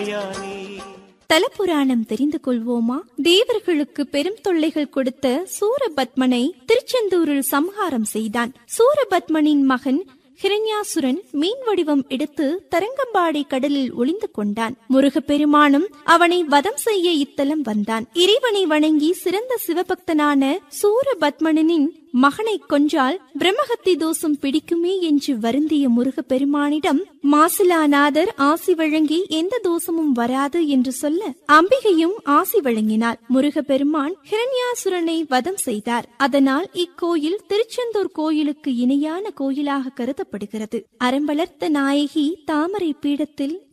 தாயானே. தலபுராணம் தெரிந்து கொள்வோமா? தேவர்களுக்கு பெரும் தொல்லைகள் கொடுத்த சூரபத்மனை திருச்செந்தூரில் சம்ஹாரம் செய்தான். சூரபத்மனின் மகன் ஹிரண்யாசுரன் மீன் வடிவம் எடுத்து தரங்கம்பாடி கடலில் ஒளிந்து கொண்டான். முருகப்பெருமானும் அவனை வதம் செய்ய இத்தலம் வந்தான். இறைவனை வணங்கி சிறந்த சிவபக்தனான சூரபத்மனின் மகனை கொன்றால் பிரம்மஹத்தி தோஷம் பிடிக்குமே என்று வருந்திய முருகப்பெருமானிடம் மாசிலாநாதர் ஆசி வழங்கி எந்த தோஷமும் வராது என்று சொல்ல அம்பிகையும் ஆசி வழங்கினார். முருகப்பெருமான் ஹிரண்யாசுரனை வதம் செய்தார். அதனால் இக்கோயில் திருச்செந்தூர் கோயிலுக்கு இணையான கோயிலாக கருதப்படுகிறது. அறம்பளர்த்த நாயகி தாமரை பீடத்தில்